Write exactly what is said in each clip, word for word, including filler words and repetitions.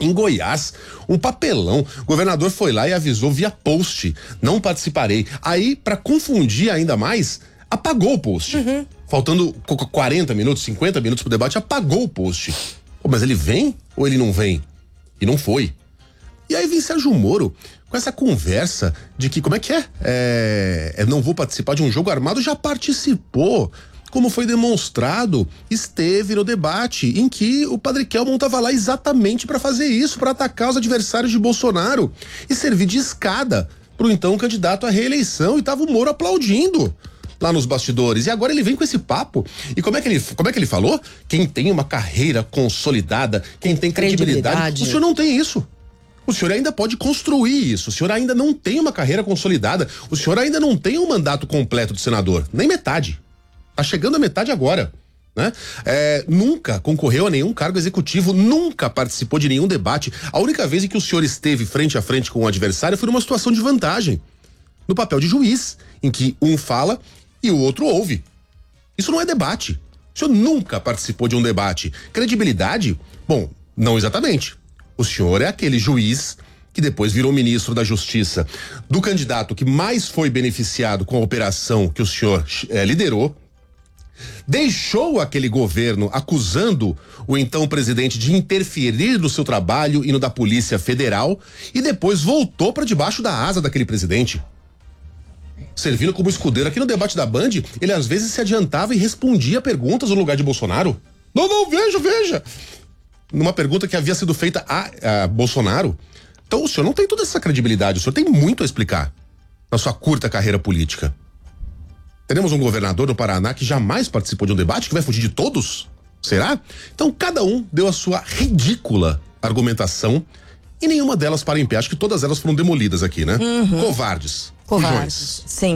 Em Goiás, um papelão. O governador foi lá e avisou via post: não participarei. Aí, para confundir ainda mais, apagou o post. Uhum. Faltando quarenta minutos, cinquenta minutos pro debate, apagou o post. Pô, mas ele vem ou ele não vem? E não foi. E aí vem Sérgio Moro com essa conversa de que, como é que é? É, é não vou participar de um jogo armado, já participou. Como foi demonstrado, esteve no debate em que o Padre Kelmon estava lá exatamente para fazer isso, para atacar os adversários de Bolsonaro e servir de escada para o então candidato à reeleição, e estava o Moro aplaudindo lá nos bastidores. E agora ele vem com esse papo. E como é que ele, como é que ele falou? Quem tem uma carreira consolidada, quem tem credibilidade. credibilidade. O senhor não tem isso. O senhor ainda pode construir isso. O senhor ainda não tem uma carreira consolidada. O senhor ainda não tem um mandato completo de senador, nem metade. Tá chegando a metade agora, né? É, nunca concorreu a nenhum cargo executivo, nunca participou de nenhum debate. A única vez em que o senhor esteve frente a frente com o adversário foi numa situação de vantagem, no papel de juiz, em que um fala e o outro ouve. Isso não é debate. O senhor nunca participou de um debate. Credibilidade? Bom, não exatamente. O senhor é aquele juiz que depois virou ministro da Justiça do candidato que mais foi beneficiado com a operação que o senhor é, liderou. Deixou aquele governo acusando o então presidente de interferir no seu trabalho e no da Polícia Federal, e depois voltou para debaixo da asa daquele presidente, servindo como escudeiro. Aqui no debate da Band, ele às vezes se adiantava e respondia perguntas no lugar de Bolsonaro. Não, não, veja, veja. Numa pergunta que havia sido feita a, a Bolsonaro. Então o senhor não tem toda essa credibilidade, o senhor tem muito a explicar na sua curta carreira política. Teremos um governador no Paraná que jamais participou de um debate, que vai fugir de todos? Será? Então cada um deu a sua ridícula argumentação e nenhuma delas para em pé. Acho que todas elas foram demolidas aqui, né? Uhum. Covardes. Covardes. Sim.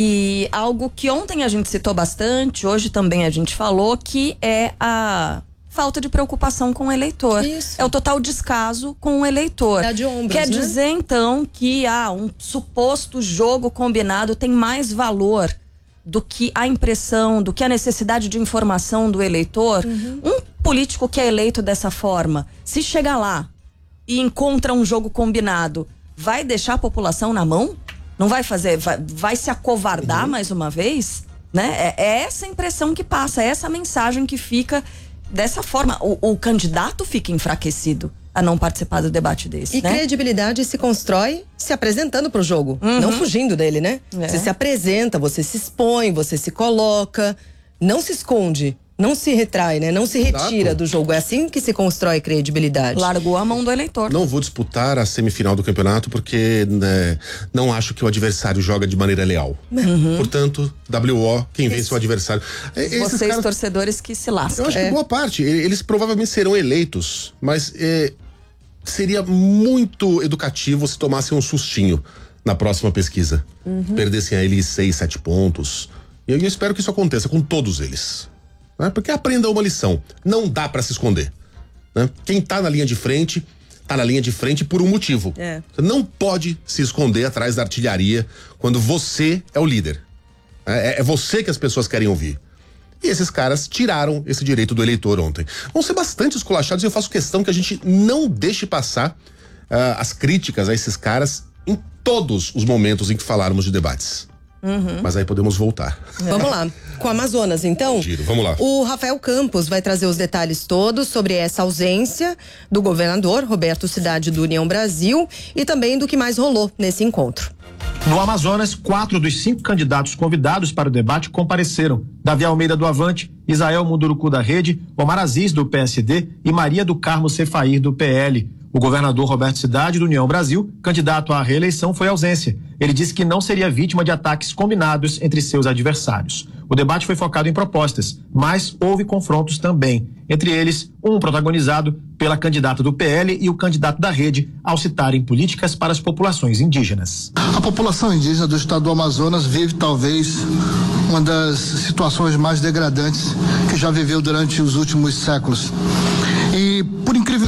E algo que ontem a gente citou bastante, hoje também a gente falou, que é a falta de preocupação com o eleitor. Isso. É o total descaso com o eleitor. Dá de ombros, Quer né? dizer, então, que ah, um suposto jogo combinado tem mais valor do que a impressão, do que a necessidade de informação do eleitor. Uhum. Um político que é eleito dessa forma, se chegar lá e encontra um jogo combinado, vai deixar a população na mão? Não vai fazer, vai, vai se acovardar uhum. mais uma vez? Né? É, é essa impressão que passa, é essa mensagem que fica dessa forma. O, o candidato fica enfraquecido a não participar do debate desse, E né? credibilidade se constrói se apresentando pro jogo, Uhum. não fugindo dele, né? É. Você se apresenta, você se expõe, você se coloca, não se esconde, não se retrai, né? Não se retira Exato. do jogo. É assim que se constrói credibilidade. Largou a mão do eleitor. Não vou disputar a semifinal do campeonato porque né, não acho que o adversário joga de maneira leal. Uhum. Portanto, W O, quem vence o adversário. É, esses Vocês, caras, torcedores, que se lascam. eu acho É. que boa parte, eles provavelmente serão eleitos, mas é, seria muito educativo se tomassem um sustinho na próxima pesquisa. Uhum. Perdessem a eles seis, sete pontos. E eu espero que isso aconteça com todos eles. Né? Porque aprenda uma lição. Não dá pra se esconder. Né? Quem tá na linha de frente, tá na linha de frente por um motivo. É. Você não pode se esconder atrás da artilharia quando você é o líder. É, é você que as pessoas querem ouvir. E esses caras tiraram esse direito do eleitor ontem. Vão ser bastante esculachados e eu faço questão que a gente não deixe passar uh, as críticas a esses caras em todos os momentos em que falarmos de debates. Uhum. Mas aí podemos voltar. Vamos lá. Com o Amazonas, então? Giro, vamos lá. O Rafael Campos vai trazer os detalhes todos sobre essa ausência do governador Roberto Cidade do União Brasil e também do que mais rolou nesse encontro. No Amazonas, quatro dos cinco candidatos convidados para o debate compareceram. Davi Almeida do Avante, Isael Munduruku da Rede, Omar Aziz do P S D e Maria do Carmo Cefair do P L. O governador Roberto Cidade do União Brasil, candidato à reeleição, foi ausência. Ele disse que não seria vítima de ataques combinados entre seus adversários. O debate foi focado em propostas, mas houve confrontos também. Entre eles, um protagonizado pela candidata do P L e o candidato da Rede, ao citarem políticas para as populações indígenas. A população indígena do estado do Amazonas vive talvez uma das situações mais degradantes que já viveu durante os últimos séculos. E, por incrível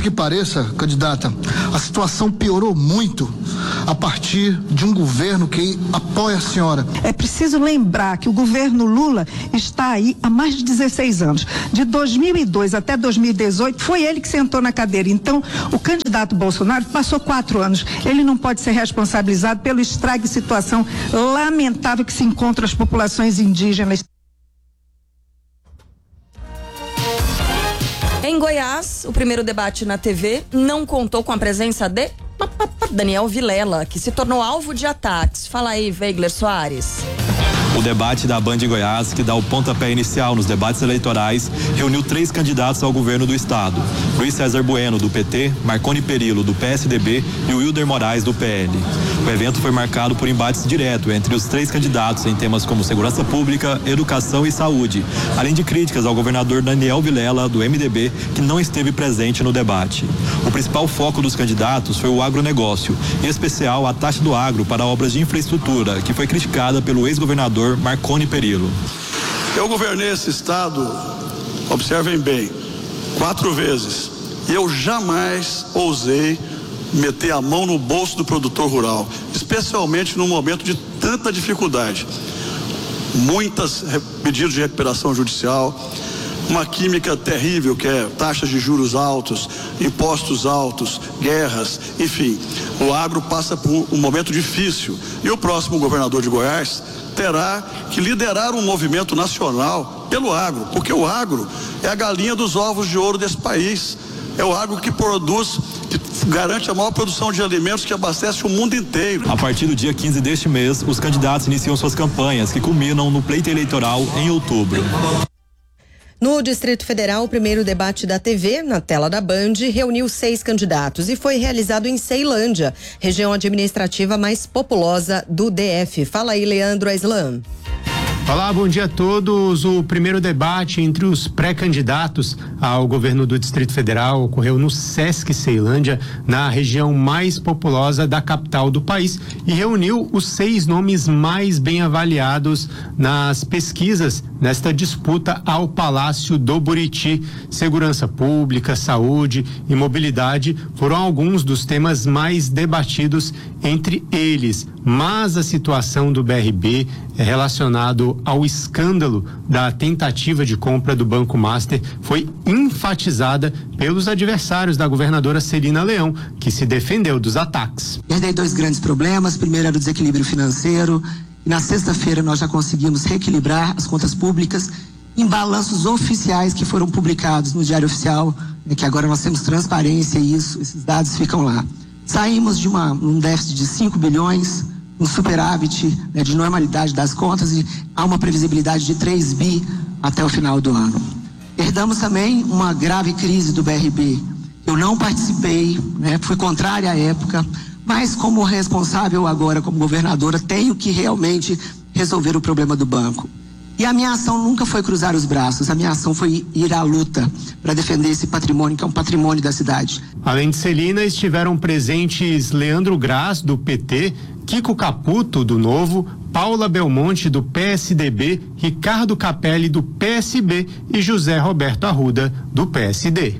que pareça, candidata, a situação piorou muito a partir de um governo que apoia a senhora. É preciso lembrar que o governo Lula está aí há mais de dezesseis anos. De dois mil e dois até dois mil e dezoito, foi ele que sentou na cadeira. Então, o candidato Bolsonaro passou quatro anos. Ele não pode ser responsabilizado pelo estrago e situação lamentável que se encontram as populações indígenas. Em Goiás, o primeiro debate na T V não contou com a presença de Daniel Vilela, que se tornou alvo de ataques. Fala aí, Weigler Soares. O debate da Band de Goiás, que dá o pontapé inicial nos debates eleitorais, reuniu três candidatos ao governo do estado: Luiz César Bueno, do P T, Marconi Perillo, do P S D B e o Wilder Moraes, do P L. O evento foi marcado por embates diretos entre os três candidatos em temas como segurança pública, educação e saúde, além de críticas ao governador Daniel Vilela, do M D B, que não esteve presente no debate. O principal foco dos candidatos foi o agronegócio, em especial a taxa do agro para obras de infraestrutura, que foi criticada pelo ex-governador Marconi Perillo. Eu governei esse estado, observem bem, quatro vezes. E eu jamais ousei meter a mão no bolso do produtor rural, especialmente num momento de tanta dificuldade. Muitos pedidos de recuperação judicial, uma química terrível que é taxas de juros altos, impostos altos, guerras, enfim. O agro passa por um momento difícil e o próximo governador de Goiás terá que liderar um movimento nacional pelo agro, porque o agro é a galinha dos ovos de ouro desse país. É o agro que produz, que garante a maior produção de alimentos, que abastece o mundo inteiro. A partir do dia quinze deste mês, os candidatos iniciam suas campanhas, que culminam no pleito eleitoral em outubro. No Distrito Federal, o primeiro debate da T V, na tela da Band, reuniu seis candidatos e foi realizado em Ceilândia, região administrativa mais populosa do D F. Fala aí, Leandro Aislan. Olá, bom dia a todos. O primeiro debate entre os pré-candidatos ao governo do Distrito Federal ocorreu no Sesc Ceilândia, na região mais populosa da capital do país, e reuniu os seis nomes mais bem avaliados nas pesquisas nesta disputa ao Palácio do Buriti. Segurança pública, saúde e mobilidade foram alguns dos temas mais debatidos entre eles, mas a situação do B R B é relacionado ao escândalo da tentativa de compra do Banco Master foi enfatizada pelos adversários da governadora Celina Leão, que se defendeu dos ataques. Herdei dois grandes problemas. Primeiro era o desequilíbrio financeiro, e na sexta-feira nós já conseguimos reequilibrar as contas públicas em balanços oficiais que foram publicados no Diário Oficial, né, que agora nós temos transparência e isso, esses dados ficam lá. Saímos de uma, um déficit de cinco bilhões, um superávit, né, de normalidade das contas, e há uma previsibilidade de três bi até o final do ano. Herdamos também uma grave crise do B R B. Eu não participei, né, fui contrária à época, mas como responsável agora, como governadora, tenho que realmente resolver o problema do banco. E a minha ação nunca foi cruzar os braços, a minha ação foi ir à luta para defender esse patrimônio, que é um patrimônio da cidade. Além de Celina, estiveram presentes Leandro Graz, do P T, Kiko Caputo, do Novo, Paula Belmonte, do P S D B, Ricardo Capelli, do P S B e José Roberto Arruda, do P S D.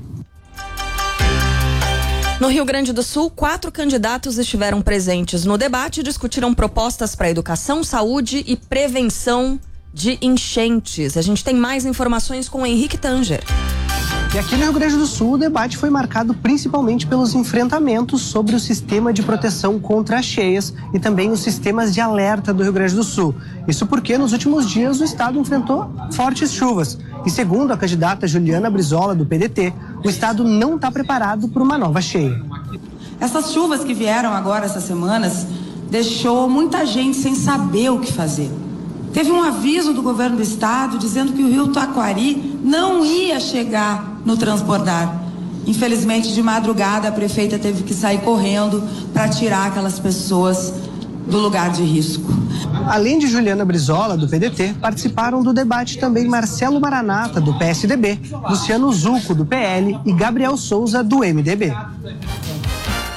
No Rio Grande do Sul, quatro candidatos estiveram presentes no debate e discutiram propostas para educação, saúde e prevenção de enchentes. A gente tem mais informações com o Henrique Tanger. E aqui no Rio Grande do Sul, o debate foi marcado principalmente pelos enfrentamentos sobre o sistema de proteção contra as cheias e também os sistemas de alerta do Rio Grande do Sul. Isso porque nos últimos dias o estado enfrentou fortes chuvas. E segundo a candidata Juliana Brizola, do P D T, o estado não está preparado para uma nova cheia. Essas chuvas que vieram agora, essas semanas, deixou muita gente sem saber o que fazer. Teve um aviso do governo do estado dizendo que o rio Taquari não ia chegar no transbordar. Infelizmente, de madrugada, a prefeita teve que sair correndo para tirar aquelas pessoas do lugar de risco. Além de Juliana Brizola, do P D T, participaram do debate também Marcelo Maranata, do P S D B, Luciano Zucco, do P L e Gabriel Souza, do M D B.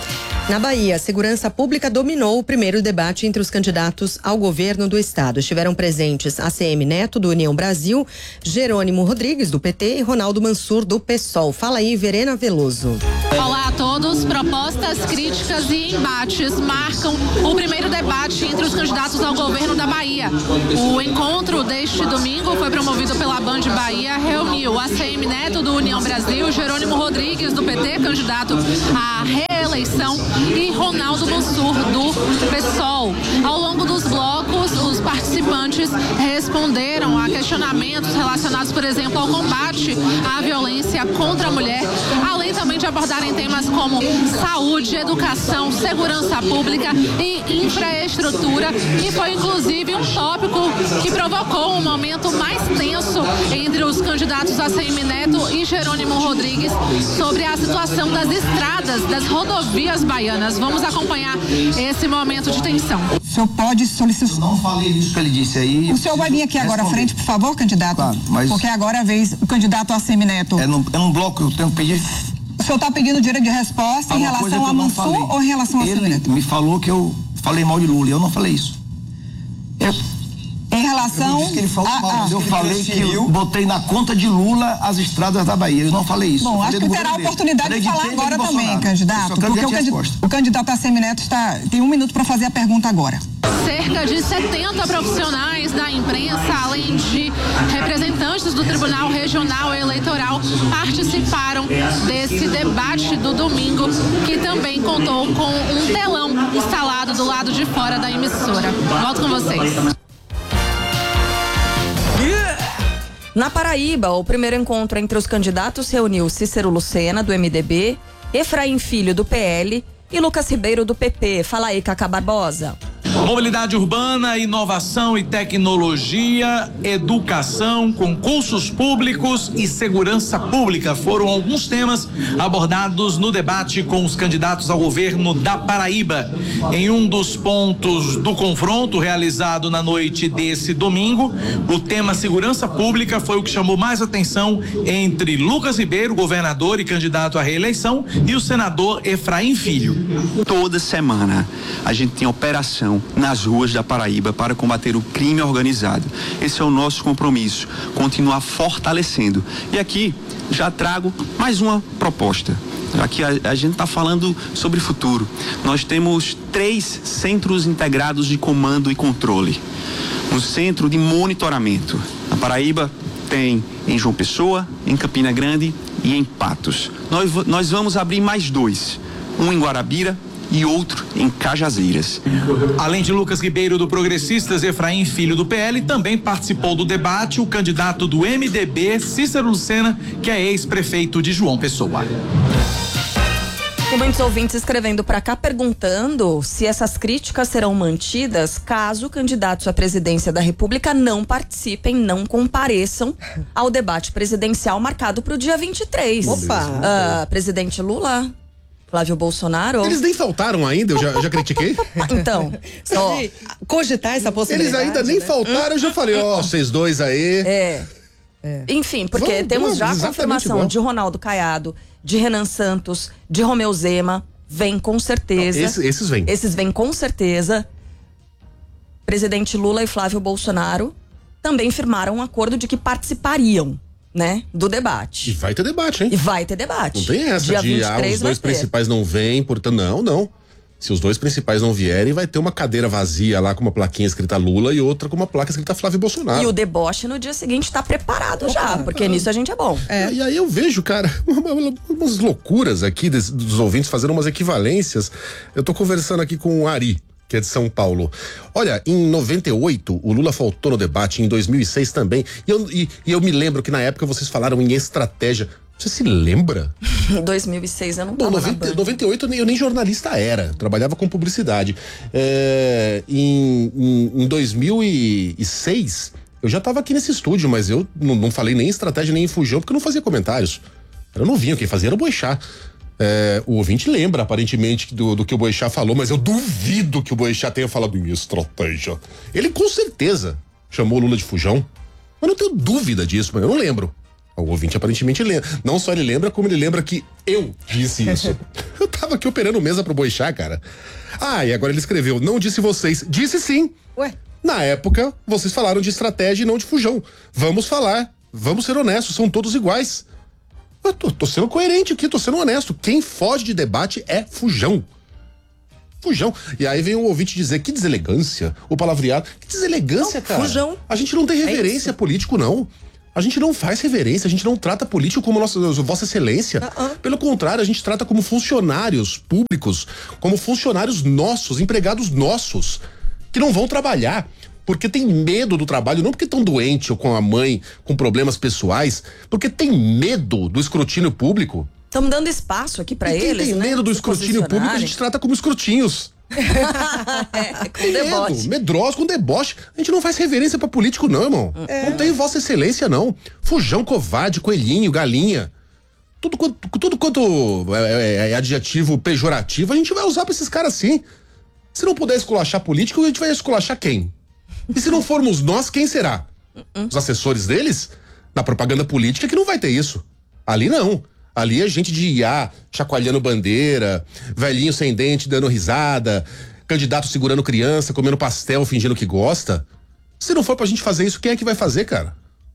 Na Bahia, a segurança pública dominou o primeiro debate entre os candidatos ao governo do estado. Estiveram presentes A C M Neto, do União Brasil, Jerônimo Rodrigues, do P T e Ronaldo Mansur, do PSOL. Fala aí, Verena Veloso. Olá a todos. Propostas, críticas e embates marcam o primeiro debate entre os candidatos ao governo da Bahia. O encontro deste domingo foi promovido pela Band Bahia, reuniu A C M Neto, do União Brasil, Jerônimo Rodrigues, do P T, candidato à reeleição, e Ronaldo Mansur, do PSOL. Ao longo dos blocos, os participantes responderam a questionamentos relacionados, por exemplo, ao combate à violência contra a mulher, além também de abordarem temas como saúde, educação, segurança pública e infraestrutura, e foi inclusive um tópico que provocou um momento mais tenso entre os candidatos A C M Neto e Jerônimo Rodrigues sobre a situação das estradas, das rodovias baianas. Vamos acompanhar esse momento de tensão. O senhor pode solicitar... Eu não falei isso que ele disse aí. O senhor vai vir aqui agora à frente, por favor, candidato? Claro, mas... Porque agora é a vez o candidato A C M Neto. É num, é num bloco que eu tenho que pedir... O senhor está pedindo direito de resposta em relação a Mansur ou em relação a A C M Neto? Ele me falou que eu falei mal de Lula, eu não falei isso. Eu... Em relação... Eu disse que ele falou a, mal, a, eu falei que eu botei na conta de Lula as estradas da Bahia, eu não falei isso. Bom, acho que terá a oportunidade de falar agora também, candidato, porque o candidato, o candidato A C M Neto está, tem um minuto para fazer a pergunta agora. Cerca de setenta profissionais da imprensa, além de representantes do Tribunal Regional Eleitoral, participaram desse debate do domingo, que também contou com um telão instalado do lado de fora da emissora. Volto com vocês. Na Paraíba, o primeiro encontro entre os candidatos reuniu Cícero Lucena, do M D B, Efraim Filho, do P L e Lucas Ribeiro, do P P. Fala aí, Cacá Barbosa. Mobilidade urbana, inovação e tecnologia, educação, concursos públicos e segurança pública foram alguns temas abordados no debate com os candidatos ao governo da Paraíba. Em um dos pontos do confronto realizado na noite desse domingo, o tema segurança pública foi o que chamou mais atenção entre Lucas Ribeiro, governador e candidato à reeleição, e o senador Efraim Filho. Toda semana a gente tem operação nas ruas da Paraíba para combater o crime organizado. Esse é o nosso compromisso, continuar fortalecendo. E aqui já trago mais uma proposta. Aqui a, a gente está falando sobre futuro. Nós temos três centros integrados de comando e controle. Um centro de monitoramento. A Paraíba tem em João Pessoa, em Campina Grande e em Patos. Nós, nós vamos abrir mais dois. Um em Guarabira e outro em Cajazeiras. Além de Lucas Ribeiro, do Progressistas, Efraim Filho, do P L, também participou do debate o candidato do M D B, Cícero Lucena, que é ex-prefeito de João Pessoa. Tem muitos ouvintes escrevendo para cá perguntando se essas críticas serão mantidas caso candidatos à presidência da República não participem, não compareçam ao debate presidencial marcado para o dia vinte e três. Opa! Uh, presidente Lula, Flávio Bolsonaro. Eles nem faltaram ainda, eu já, já critiquei. Então, só cogitar essa possibilidade. Eles ainda nem né? faltaram, eu já falei, ó, oh, vocês dois aí. É. é. Enfim, porque Vamos, temos vamos, já a confirmação igual. de Ronaldo Caiado, de Renan Santos, de Romeu Zema. Vem com certeza. Não, esses, esses vêm. Esses vêm com certeza. Presidente Lula e Flávio Bolsonaro também firmaram um acordo de que participariam, né, do debate. E vai ter debate, hein? E vai ter debate. Não tem essa Dia de ah, os dois principais não vêm, portanto, não, não. Se os dois principais não vierem, vai ter uma cadeira vazia lá com uma plaquinha escrita Lula e outra com uma placa escrita Flávio Bolsonaro. E o deboche no dia seguinte tá preparado Opa, já, porque ah, nisso a gente é bom. É. E aí eu vejo, cara, umas loucuras aqui dos, dos ouvintes fazendo umas equivalências. Eu tô conversando aqui com o Ari, que é de São Paulo. Olha, em noventa e oito, o Lula faltou no debate, em dois mil e seis também. E eu, e, e eu me lembro que na época vocês falaram em estratégia. Você se lembra? Em dois mil e seis eu não tava. Bom, noventa, noventa e oito eu nem, eu nem jornalista era, trabalhava com publicidade. É, em, em, em dois mil e seis, eu já estava aqui nesse estúdio, mas eu não, não falei nem em estratégia nem em fujão, porque eu não fazia comentários. Eu não vinha, quem fazia era o Boechat. É, o ouvinte lembra, aparentemente, do, do que o Boechat falou, mas eu duvido que o Boechat tenha falado em estratégia. Ele com certeza chamou o Lula de fujão. Eu não tenho dúvida disso, mas eu não lembro. O ouvinte aparentemente lembra. Não só ele lembra, como ele lembra que eu disse isso. Eu tava aqui operando mesa pro Boixá, cara. Ah, e agora ele escreveu, não disse vocês. Disse sim. Ué? Na época, vocês falaram de estratégia e não de fujão. Vamos falar. Vamos ser honestos, são todos iguais. Eu tô, tô sendo coerente aqui, tô sendo honesto. Quem foge de debate é fujão. Fujão. E aí vem um ouvinte dizer, que deselegância, o palavreado. Que deselegância, não, cara. Fujão. A gente não tem reverência é a político, não. A gente não faz reverência, a gente não trata político como nossa, Vossa Excelência. Uh-uh. Pelo contrário, a gente trata como funcionários públicos, como funcionários nossos, empregados nossos, que não vão trabalhar, porque tem medo do trabalho, não porque estão doentes ou com a mãe, com problemas pessoais, porque tem medo do escrutínio público. Estamos dando espaço aqui pra e quem eles, tem né? medo do escrutínio público, a gente trata como escrutinhos. é, com deboche. Medo, medroso, com deboche. A gente não faz reverência pra político, não, irmão. É. Não tem Vossa Excelência, não. Fujão, covarde, coelhinho, galinha. Tudo quanto, tudo quanto é, é, é adjetivo pejorativo, a gente vai usar pra esses caras assim. Se não puder esculachar político, a gente vai esculachar quem? E se não formos nós, quem será? Uh-uh. Os assessores deles? Na propaganda política que não vai ter isso. Ali não. Ali é gente de I A, chacoalhando bandeira, velhinho sem dente dando risada, candidato segurando criança, comendo pastel, fingindo que gosta. Se não for pra gente fazer isso, quem é que vai fazer, cara?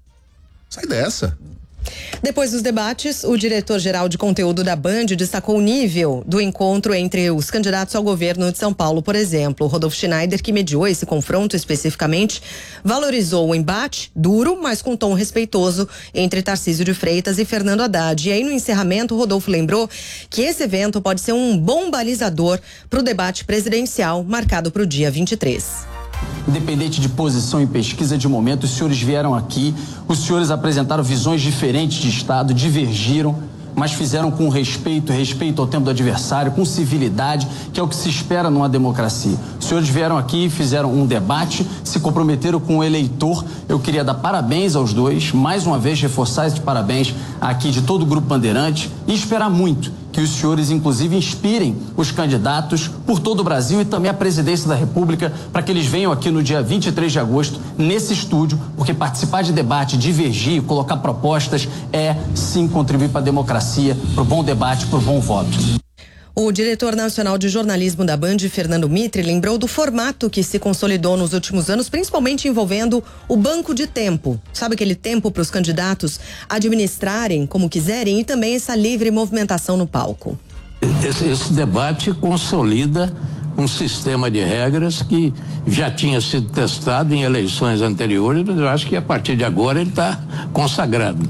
Sai dessa. Depois dos debates, o diretor-geral de conteúdo da Band destacou o nível do encontro entre os candidatos ao governo de São Paulo, por exemplo. Rodolfo Schneider, que mediou esse confronto especificamente, valorizou o embate duro, mas com tom respeitoso, entre Tarcísio de Freitas e Fernando Haddad. E aí, no encerramento, Rodolfo lembrou que esse evento pode ser um bom balizador para o debate presidencial marcado para o dia vinte e três. Independente de posição em pesquisa de momento, os senhores vieram aqui, os senhores apresentaram visões diferentes de Estado, divergiram, mas fizeram com respeito, respeito ao tempo do adversário, com civilidade, que é o que se espera numa democracia. Os senhores vieram aqui, fizeram um debate, se comprometeram com o eleitor. Eu queria dar parabéns aos dois, mais uma vez reforçar esse parabéns aqui de todo o Grupo Bandeirante e esperar muito que os senhores, inclusive, inspirem os candidatos por todo o Brasil e também a presidência da República para que eles venham aqui no dia vinte e três de agosto, nesse estúdio, porque participar de debate, divergir, colocar propostas é, sim, contribuir para a democracia, para o bom debate, para o bom voto. O diretor nacional de jornalismo da Band, Fernando Mitre, lembrou do formato que se consolidou nos últimos anos, principalmente envolvendo o banco de tempo. Sabe aquele tempo para os candidatos administrarem como quiserem e também essa livre movimentação no palco. Esse, esse debate consolida um sistema de regras que já tinha sido testado em eleições anteriores, mas eu acho que a partir de agora ele está consagrado.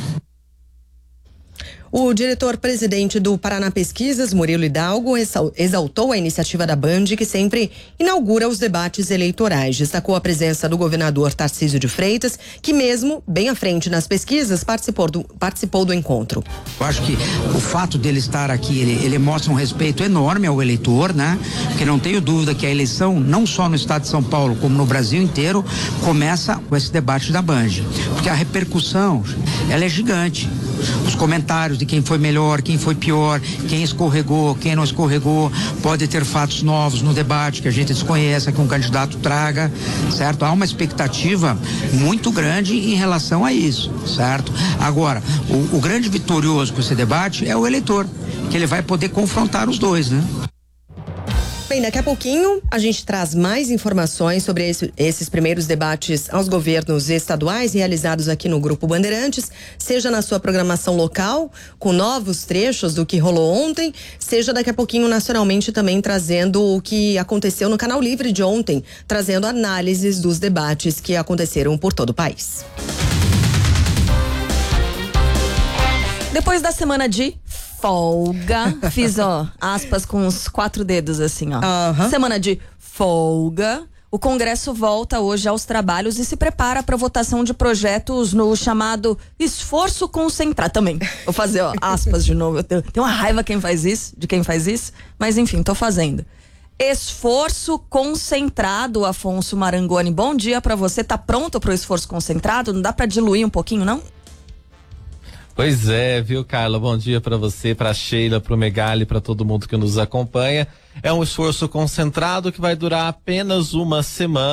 O diretor-presidente do Paraná Pesquisas, Murilo Hidalgo, exaltou a iniciativa da Band, que sempre inaugura os debates eleitorais. Destacou a presença do governador Tarcísio de Freitas, que mesmo bem à frente nas pesquisas, participou do, participou do encontro. Eu acho que o fato dele estar aqui, ele, ele mostra um respeito enorme ao eleitor, né? Porque não tenho dúvida que a eleição, não só no estado de São Paulo, como no Brasil inteiro, começa com esse debate da Band. Porque a repercussão, ela é gigante. Os comentários de quem foi melhor, quem foi pior, quem escorregou, quem não escorregou, pode ter fatos novos no debate que a gente desconhece, que um candidato traga, certo? Há uma expectativa muito grande em relação a isso, certo? Agora, o, o grande vitorioso com esse debate é o eleitor, que ele vai poder confrontar os dois, né? Bem, daqui a pouquinho a gente traz mais informações sobre esse, esses primeiros debates aos governos estaduais realizados aqui no Grupo Bandeirantes, seja na sua programação local, com novos trechos do que rolou ontem, seja daqui a pouquinho nacionalmente também trazendo o que aconteceu no Canal Livre de ontem, trazendo análises dos debates que aconteceram por todo o país. Depois da semana de folga, fiz, ó, aspas com os quatro dedos assim, ó. Uhum. Semana de folga, o Congresso volta hoje aos trabalhos e se prepara para votação de projetos no chamado esforço concentrado. Também, vou fazer, ó, aspas de novo. Eu tenho, tenho uma raiva quem faz isso, de quem faz isso, mas enfim, tô fazendo. Esforço concentrado, Afonso Marangoni. Bom dia para você. Tá pronto pro esforço concentrado? Não dá para diluir um pouquinho, não? Pois é, viu, Carla? Bom dia para você, para Sheila, para o Megali, para todo mundo que nos acompanha. É um esforço concentrado que vai durar apenas uma semana.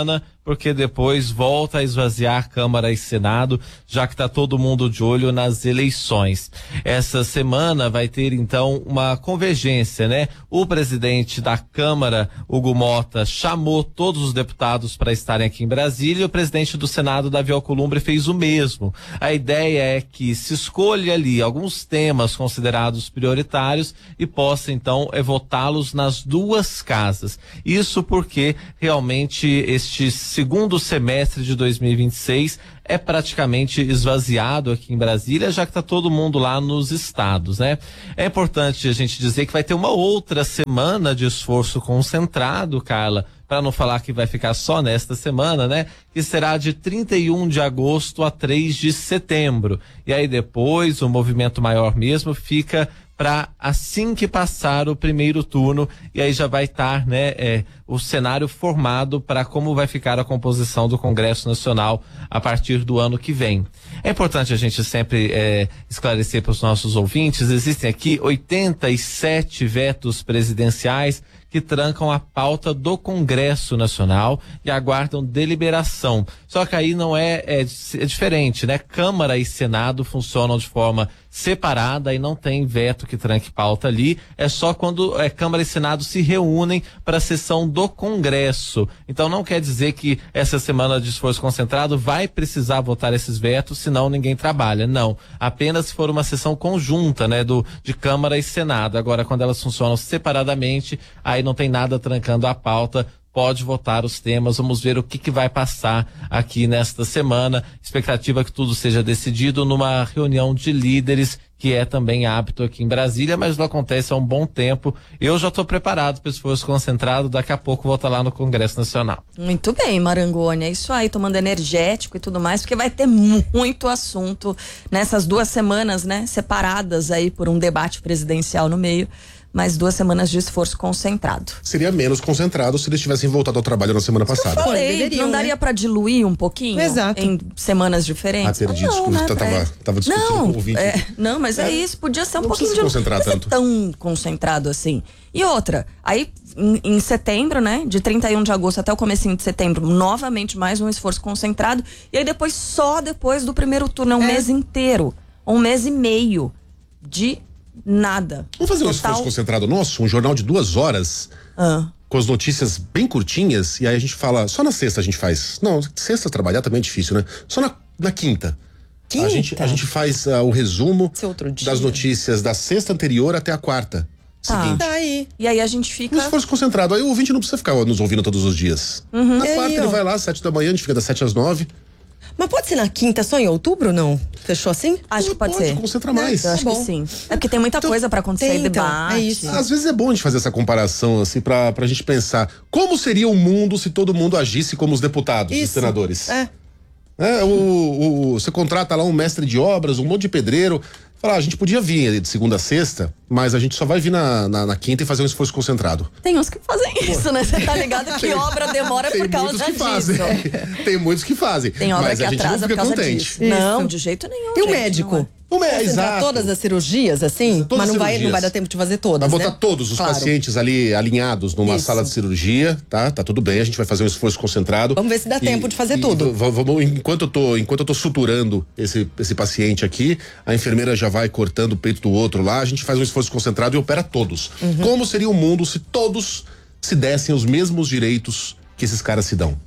porque depois volta a esvaziar Câmara e Senado, já que está todo mundo de olho nas eleições. Essa semana vai ter então uma convergência, né? O presidente da Câmara, Hugo Mota, chamou todos os deputados para estarem aqui em Brasília e o presidente do Senado, Davi Alcolumbre, fez o mesmo. A ideia é que se escolha ali alguns temas considerados prioritários e possa então é, votá-los nas duas casas. Isso porque realmente este segundo semestre de dois mil e vinte e seis é praticamente esvaziado aqui em Brasília, já que está todo mundo lá nos estados, né? É importante a gente dizer que vai ter uma outra semana de esforço concentrado, Carla, para não falar que vai ficar só nesta semana, né? Que será de trinta e um de agosto a três de setembro. E aí depois o movimento maior mesmo fica para assim que passar o primeiro turno, e aí já vai estar, né, é, o cenário formado para como vai ficar a composição do Congresso Nacional a partir do ano que vem. É importante a gente sempre é, esclarecer para os nossos ouvintes, existem aqui oitenta e sete vetos presidenciais que trancam a pauta do Congresso Nacional e aguardam deliberação. Só que aí não é, é, é diferente, né? Câmara e Senado funcionam de forma separada e não tem veto que tranque pauta ali. É só quando é, Câmara e Senado se reúnem para a sessão do Congresso. Então não quer dizer que essa semana de esforço concentrado vai precisar votar esses vetos, senão ninguém trabalha. Não. Apenas se for uma sessão conjunta, né? Do, de Câmara e Senado. Agora, quando elas funcionam separadamente, aí não tem nada trancando a pauta, pode votar os temas, vamos ver o que que vai passar aqui nesta semana, expectativa que tudo seja decidido numa reunião de líderes, que é também hábito aqui em Brasília, mas não acontece há um bom tempo. Eu já estou preparado para o esforço concentrado, daqui a pouco vou estar lá no Congresso Nacional. Muito bem, Marangoni, é isso aí, tomando energético e tudo mais, porque vai ter muito assunto nessas duas semanas, né, separadas aí por um debate presidencial no meio. Mais duas semanas de esforço concentrado. Seria menos concentrado se eles tivessem voltado ao trabalho na semana passada. Eu falei, não daria né? para diluir um pouquinho? Exato. Em semanas diferentes? Ah, perdi, desculpa, né? tava, é. tava discutindo não, com o ouvinte. É, não, mas é, é isso, podia ser um não pouquinho se de... concentrar não tanto. tão concentrado assim. E outra, aí em, em setembro, né, de trinta e um de agosto até o comecinho de setembro, novamente mais um esforço concentrado, e aí depois, só depois do primeiro turno, é um é. mês inteiro, um mês e meio de nada. Vamos fazer um Total... esforço concentrado nosso, um jornal de duas horas, ah. com as notícias bem curtinhas, e aí a gente fala, só na sexta a gente faz. Não, sexta trabalhar também é difícil, né? Só na, na quinta. Quinta? A gente, a gente faz uh, o resumo dia. das notícias da sexta anterior até a quarta. Tá. Seguinte. Tá aí. E aí a gente fica... Um esforço concentrado. Aí o ouvinte não precisa ficar nos ouvindo todos os dias. Uhum. Na E quarta aí, ele ó. vai lá, às sete da manhã, a gente fica das sete às nove. Mas pode ser na quinta, só em outubro, não? Fechou assim? Acho que pode, pode ser. Concentra mais. Eu acho Tá que bom. sim. É porque tem muita Então, coisa pra acontecer, tem, então, debate. é isso. Às vezes é bom a gente fazer essa comparação, assim, pra, pra gente pensar como seria o mundo se todo mundo agisse como os deputados e Isso. senadores. É. É, o, o, você contrata lá um mestre de obras, um monte de pedreiro. Fala, ah, a gente podia vir de segunda a sexta, mas a gente só vai vir na, na, na quinta e fazer um esforço concentrado. Tem uns que fazem isso, né? Você tá ligado que obra demora Tem por causa muitos que disso. fazem. Tem muitos que fazem. Tem obra mas que a gente não atrasa fica por causa contente. disso. Não, de jeito nenhum. E o gente, médico? não é. O médico, Concentrar exato. todas as cirurgias, assim? Todas mas não as vai, cirurgias. não vai dar tempo de fazer todas, Vai botar né? todos os Claro. pacientes ali alinhados numa Isso. sala de cirurgia, tá? Tá tudo bem, a gente vai fazer um esforço concentrado. Vamos ver se dá E- tempo de fazer e tudo. v- Vamos, enquanto eu tô, enquanto eu tô suturando esse, esse paciente aqui, a enfermeira já vai cortando o peito do outro lá, a gente faz um esforço concentrado e opera todos. Uhum. Como seria o mundo se todos se dessem os mesmos direitos que esses caras se dão?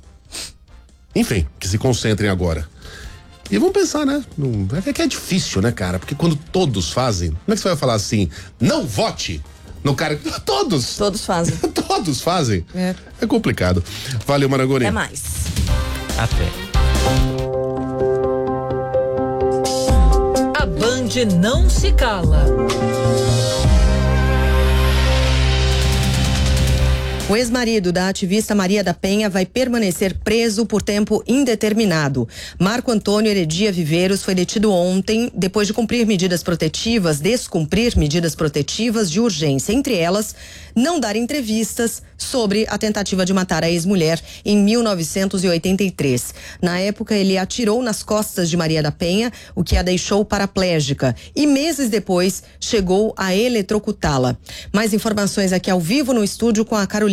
Enfim, que se concentrem agora. E vamos pensar, né? Não, é que é difícil, né, cara? Porque quando todos fazem, como é que você vai falar assim? Não vote no cara. Todos! Todos fazem. Todos fazem. É. É complicado. Valeu, Marangoni. Até mais. Até. A Band não se cala. O ex-marido da ativista Maria da Penha vai permanecer preso por tempo indeterminado. Marco Antônio Heredia Viveiros foi detido ontem depois de cumprir medidas protetivas, descumprir medidas protetivas de urgência, entre elas, não dar entrevistas sobre a tentativa de matar a ex-mulher em mil novecentos e oitenta e três. Na época, ele atirou nas costas de Maria da Penha, o que a deixou paraplégica, e meses depois chegou a eletrocutá-la. Mais informações aqui ao vivo no estúdio com a Carolina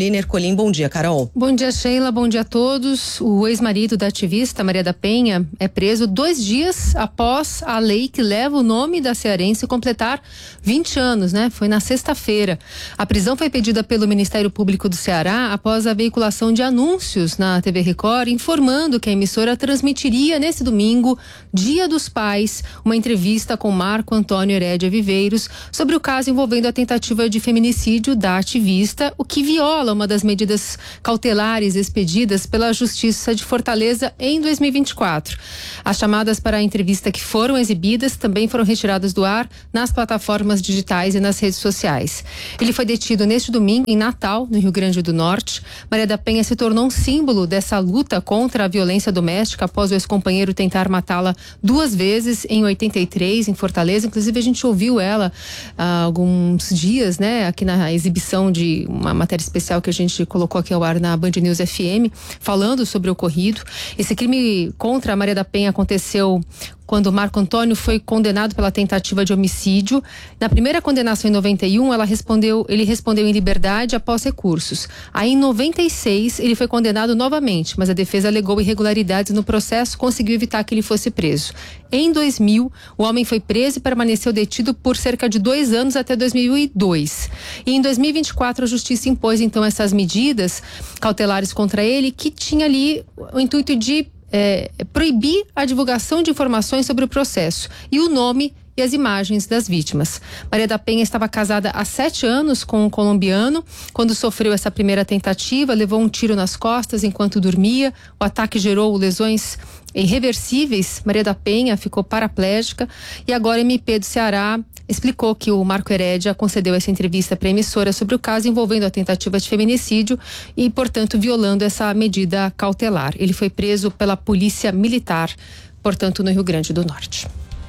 Carolina Ercolim. Bom dia, Carol. Bom dia, Sheila. Bom dia a todos. O ex-marido da ativista Maria da Penha é preso dois dias após a lei que leva o nome da cearense completar vinte anos, né? Foi na sexta-feira. A prisão foi pedida pelo Ministério Público do Ceará após a veiculação de anúncios na T V Record informando que a emissora transmitiria nesse domingo, Dia dos Pais, uma entrevista com Marco Antônio Herédia Viveiros sobre o caso envolvendo a tentativa de feminicídio da ativista, o que viola uma das medidas cautelares expedidas pela Justiça de Fortaleza em dois mil e vinte e quatro. As chamadas para a entrevista que foram exibidas também foram retiradas do ar nas plataformas digitais e nas redes sociais. Ele foi detido neste domingo em Natal, no Rio Grande do Norte. Maria da Penha se tornou um símbolo dessa luta contra a violência doméstica após o ex-companheiro tentar matá-la duas vezes em oitenta e três, em Fortaleza. Inclusive, a gente ouviu ela há alguns dias, né, aqui na exibição de uma matéria especial que a gente colocou aqui ao ar na Band News F M, falando sobre o ocorrido. Esse crime contra a Maria da Penha aconteceu quando Marco Antônio foi condenado pela tentativa de homicídio. Na primeira condenação em noventa e um, ela respondeu, ele respondeu em liberdade após recursos. Aí em noventa e seis, ele foi condenado novamente, mas a defesa alegou irregularidades no processo, conseguiu evitar que ele fosse preso. Em dois mil, o homem foi preso e permaneceu detido por cerca de dois anos até dois mil e dois. E em dois mil e vinte e quatro, a justiça impôs então essas medidas cautelares contra ele, que tinha ali o intuito de É, proibir a divulgação de informações sobre o processo e o nome e as imagens das vítimas. Maria da Penha estava casada há sete anos com um colombiano. Quando sofreu essa primeira tentativa, levou um tiro nas costas enquanto dormia. O ataque gerou lesões irreversíveis. Maria da Penha ficou paraplégica e agora a M P do Ceará explicou que o Marco Herédia concedeu essa entrevista para a emissora sobre o caso envolvendo a tentativa de feminicídio e, portanto, violando essa medida cautelar. Ele foi preso pela Polícia Militar, portanto, no Rio Grande do Norte.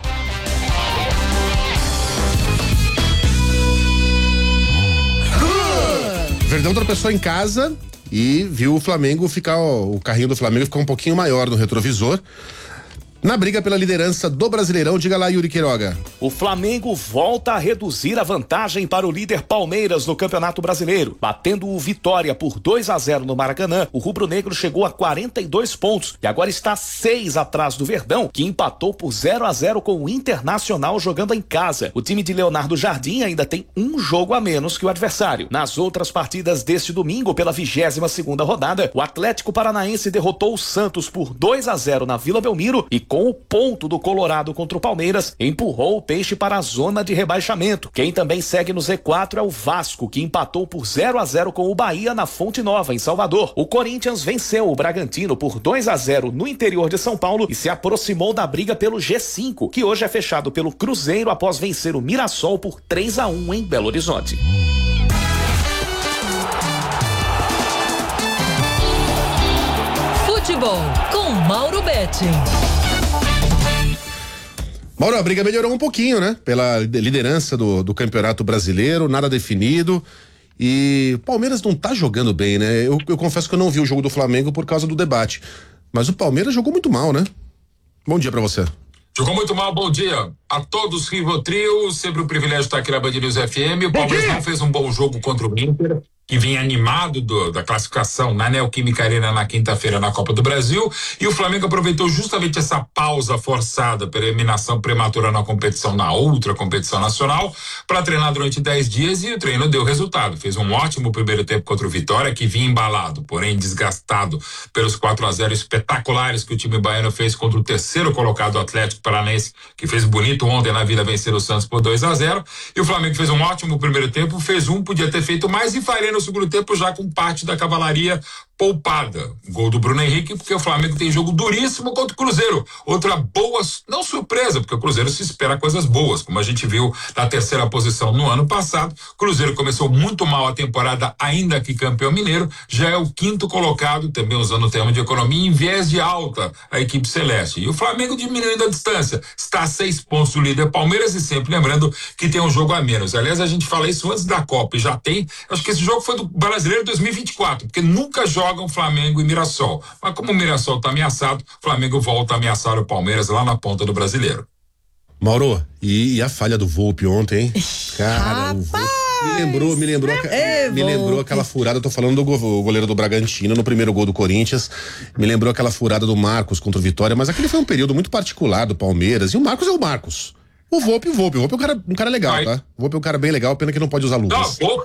Verdão tropeçou em casa e viu o Flamengo ficar, ó, o carrinho do Flamengo ficar um pouquinho maior no retrovisor. Na briga pela liderança do Brasileirão, diga lá, Yuri Queiroga. O Flamengo volta a reduzir a vantagem para o líder Palmeiras no Campeonato Brasileiro. Batendo o Vitória por dois a zero no Maracanã, o rubro-negro chegou a quarenta e dois pontos e agora está seis atrás do Verdão, que empatou por zero a zero com o Internacional jogando em casa. O time de Leonardo Jardim ainda tem um jogo a menos que o adversário. Nas outras partidas deste domingo, pela vigésima segunda rodada, o Atlético Paranaense derrotou o Santos por dois a zero na Vila Belmiro e com o ponto do Colorado contra o Palmeiras, empurrou o Peixe para a zona de rebaixamento. Quem também segue no Z quatro é o Vasco, que empatou por zero a zero com o Bahia na Fonte Nova, em Salvador. O Corinthians venceu o Bragantino por dois a zero no interior de São Paulo e se aproximou da briga pelo G cinco, que hoje é fechado pelo Cruzeiro após vencer o Mirassol por três a um em Belo Horizonte. Futebol com Mauro Betting. Mauro, a briga melhorou um pouquinho, né? Pela liderança do, do Campeonato Brasileiro, nada definido. E o Palmeiras não tá jogando bem, né? Eu, eu confesso que eu não vi o jogo do Flamengo por causa do debate. Mas o Palmeiras jogou muito mal, né? Bom dia pra você. Jogou muito mal, bom dia a todos, Rivotril, sempre um privilégio estar aqui na Band News F M. O Palmeiras não fez um bom jogo contra o Inter, que vinha animado do, da classificação na Neoquímica Arena na quinta-feira na Copa do Brasil, e o Flamengo aproveitou justamente essa pausa forçada pela eliminação prematura na competição, na outra competição nacional, para treinar durante dez dias, e o treino deu resultado. Fez um ótimo primeiro tempo contra o Vitória, que vinha embalado, porém desgastado pelos quatro a zero espetaculares que o time baiano fez contra o terceiro colocado Atlético Paranaense, que fez bonito ontem na Vila vencer o Santos por dois a zero, e o Flamengo fez um ótimo primeiro tempo, fez um, podia ter feito mais, e faria no segundo tempo já com parte da cavalaria poupada. Gol do Bruno Henrique, porque o Flamengo tem jogo duríssimo contra o Cruzeiro. Outra boa, não surpresa, porque o Cruzeiro se espera coisas boas, como a gente viu na terceira posição no ano passado. O Cruzeiro começou muito mal a temporada, ainda que campeão mineiro, já é o quinto colocado, também usando o termo de economia, em viés de alta a equipe celeste. E o Flamengo diminuindo a distância, está a seis pontos do líder Palmeiras, e sempre lembrando que tem um jogo a menos. Aliás, a gente fala isso antes da Copa, e já tem, acho que esse jogo foi do Brasileiro dois mil e vinte e quatro, porque nunca joga jogam Flamengo e Mirassol. Mas como o Mirassol está ameaçado, o Flamengo volta a ameaçar o Palmeiras lá na ponta do Brasileiro. Mauro, e, e a falha do Volpe ontem, hein? Cara, o Volpe... Me lembrou, me lembrou, É, me lembrou aquela furada, eu tô falando do go- goleiro do Bragantino no primeiro gol do Corinthians, me lembrou aquela furada do Marcos contra o Vitória, mas aquele foi um período muito particular do Palmeiras, e o Marcos é o Marcos. O Volpe, o Volpe, o Volpe é um cara, um cara legal, tá? O Volpe é um cara bem legal, pena que não pode usar luvas. Não,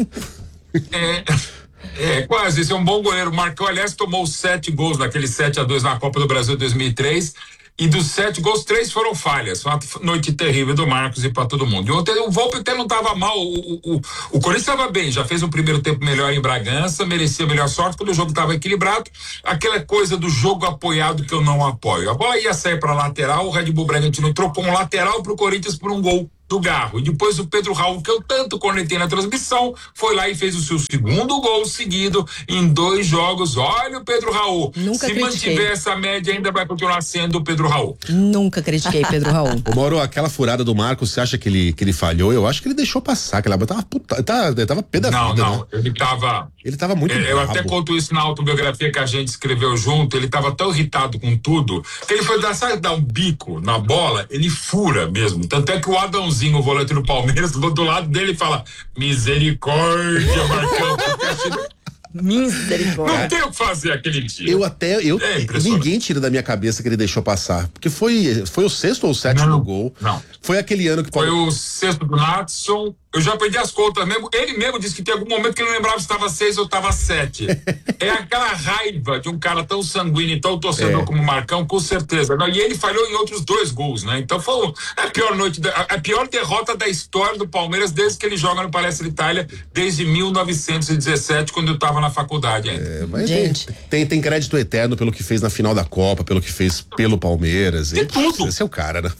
é, é, quase, esse é um bom goleiro. Marcão, aliás, tomou sete gols naquele sete a dois na Copa do Brasil dois mil e três. E dos sete gols, três foram falhas. Foi uma noite terrível do Marcos e para todo mundo. E ontem o Volpe até não estava mal. O, o, o, o Corinthians estava bem, já fez um primeiro tempo melhor em Bragança, merecia melhor sorte quando o jogo estava equilibrado. Aquela coisa do jogo apoiado que eu não apoio. A bola ia sair para lateral, o Red Bull Bragantino trocou um lateral para o Corinthians por um gol do Garro. E depois o Pedro Raul, que eu tanto cornetei na transmissão, foi lá e fez o seu segundo gol seguido em dois jogos. Olha o Pedro Raul. Nunca Se critiquei. mantiver essa média, ainda vai continuar sendo o Pedro Raul. Nunca critiquei Pedro Raul. Ô Mauro, aquela furada do Marcos, você acha que ele, que ele falhou? Eu acho que ele deixou passar, que ele tava, puta, tava, ele tava pé da Não, vida, não, né? ele tava... Ele tava muito Eu brabo. até conto isso na autobiografia que a gente escreveu junto, ele tava tão irritado com tudo, que ele foi dar, sabe, dar um bico na bola, ele fura mesmo. Tanto é que o Adãozinho, o volante do Palmeiras, do, do lado dele fala, misericórdia, Marcão, porque assim, Misericórdia. não tem o que fazer aquele dia. Eu até, eu, É impressionante. ninguém tira da minha cabeça que ele deixou passar, porque foi, foi o sexto ou o sétimo Não, gol. não. Foi aquele ano que Foi o sexto do Natson. Eu já perdi as contas mesmo. Ele mesmo disse que tem algum momento que ele não lembrava se estava seis ou estava sete. É aquela raiva de um cara tão sanguíneo, tão torcedor É. como o Marcão, com certeza. Não, e ele falhou em outros dois gols, né? Então foi a pior noite, da, a pior derrota da história do Palmeiras desde que ele joga no Palestra Itália, desde mil novecentos e dezessete, quando eu estava na faculdade ainda. É, mas tem, tem, tem crédito eterno pelo que fez na final da Copa, pelo que fez pelo Palmeiras. Tem tudo. Esse é o cara, né?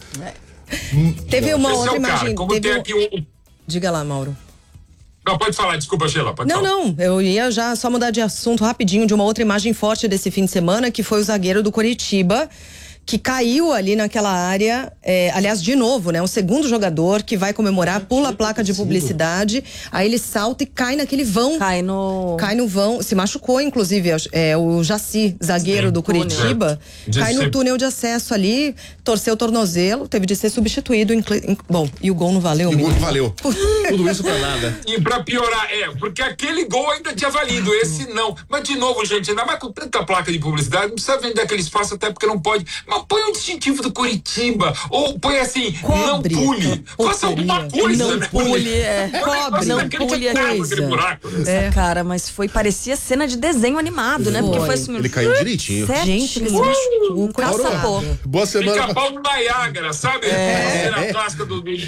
Teve uma Esse outra é o cara. imagem. Como teve tem um- aqui um... Diga lá, Mauro. Não, pode falar, desculpa, Sheila. Pode Não, falar. não, eu ia já só mudar de assunto rapidinho de uma outra imagem forte desse fim de semana, que foi o zagueiro do Coritiba, que caiu ali naquela área, é, aliás, de novo, né? Um segundo jogador que vai comemorar, pula a placa de publicidade, aí ele salta e cai naquele vão. Cai no... Cai no vão, se machucou, inclusive, é, o Jaci, zagueiro Sim, do Curitiba, túnel. cai no túnel de acesso ali, torceu o tornozelo, teve de ser substituído. Em, em, bom, e o gol não valeu, E o gol menino? não valeu. Tudo isso pra nada. E pra piorar, é, porque aquele gol ainda tinha valido, esse não. Mas de novo, gente, ainda mais com tanta placa de publicidade, não precisa vender aquele espaço até porque não pode. Mas põe um distintivo do Curitiba, ou põe assim, Cobre, não pule. Faça alguma coisa, Não né? pule, é. Cobre, Não aquele pule tinha a aquele buraco, né? É. Cara, mas foi, parecia cena de desenho animado, né? Porque foi assim. Ele caiu direitinho. Sete, Gente, ele se uh, machucou, caçapou. Boa semana. Pica-pau do Niágara, sabe? É. A cena clássica do, do, do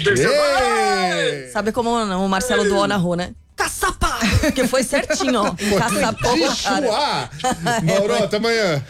Sabe como o Marcelo doou na rua, né? Caçapa! Porque foi certinho, ó. Caçapou o cara. Mauro, até amanhã.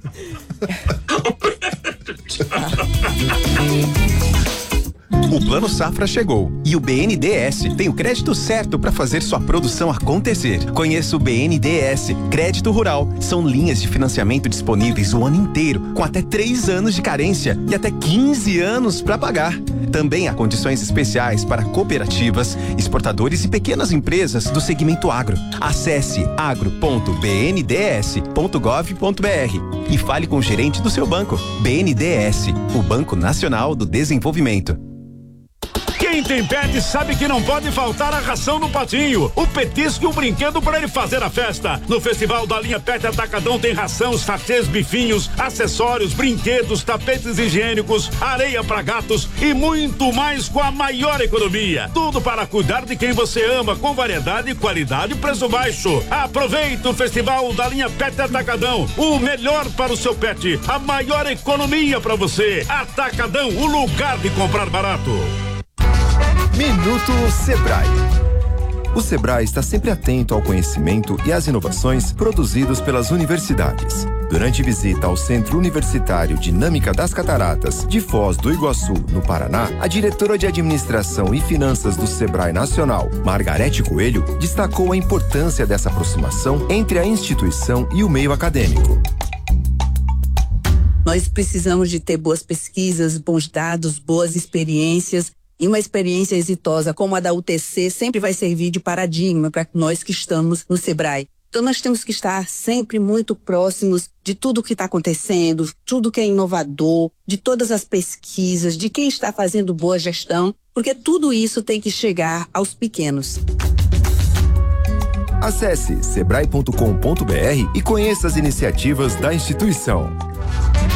O Plano Safra chegou e o B N D E S tem o crédito certo para fazer sua produção acontecer. Conheça o B N D E S Crédito Rural. São linhas de financiamento disponíveis o ano inteiro, com até três anos de carência e até quinze anos para pagar. Também há condições especiais para cooperativas, exportadores e pequenas empresas do segmento agro. Acesse agro ponto b n d s ponto gov ponto b r e fale com o gerente do seu banco. B N D E S, o Banco Nacional do Desenvolvimento. Quem tem pet sabe que não pode faltar a ração no patinho, o petisco e o brinquedo para ele fazer a festa. No Festival da Linha Pet Atacadão tem ração, sachês, bifinhos, acessórios, brinquedos, tapetes higiênicos, areia para gatos e muito mais com a maior economia. Tudo para cuidar de quem você ama, com variedade, qualidade e preço baixo. Aproveite o Festival da Linha Pet Atacadão, o melhor para o seu pet, a maior economia para você. Atacadão, o lugar de comprar barato. Minuto Sebrae. O Sebrae está sempre atento ao conhecimento e às inovações produzidos pelas universidades. Durante visita ao Centro Universitário Dinâmica das Cataratas, de Foz do Iguaçu, no Paraná, a diretora de Administração e Finanças do Sebrae Nacional, Margarete Coelho, destacou a importância dessa aproximação entre a instituição e o meio acadêmico. Nós precisamos de ter boas pesquisas, bons dados, boas experiências. E uma experiência exitosa como a da U T C sempre vai servir de paradigma para nós que estamos no Sebrae. Então nós temos que estar sempre muito próximos de tudo o que está acontecendo, tudo que é inovador, de todas as pesquisas, de quem está fazendo boa gestão, porque tudo isso tem que chegar aos pequenos. Acesse sebrae ponto com ponto br e conheça as iniciativas da instituição.